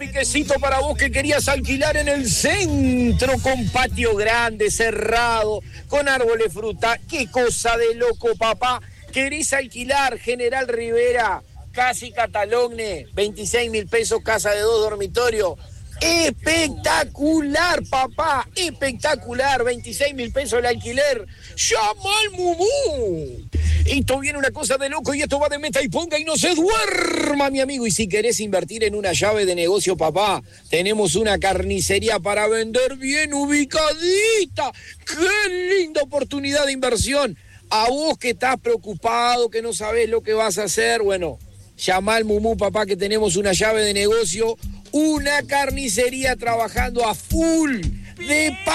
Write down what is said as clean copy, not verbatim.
Piquecito para vos que querías alquilar en el centro, con patio grande, cerrado, con árboles fruta. ¡Qué cosa de loco, papá! ¿Querés alquilar General Rivera, casi Catalogne, 26.000 pesos, casa de 2 dormitorios? ¡Espectacular, papá! ¡Espectacular! 26.000 pesos el alquiler. ¡Llama al Mumú! Esto viene una cosa de loco y esto va de meta y ponga y no se duerma, mi amigo. Y si querés invertir en una llave de negocio, papá, tenemos una carnicería para vender bien ubicadita. ¡Qué linda oportunidad de inversión! A vos que estás preocupado, que no sabés lo que vas a hacer, bueno, llama al Mumú, papá, que tenemos una llave de negocio, una carnicería trabajando a full de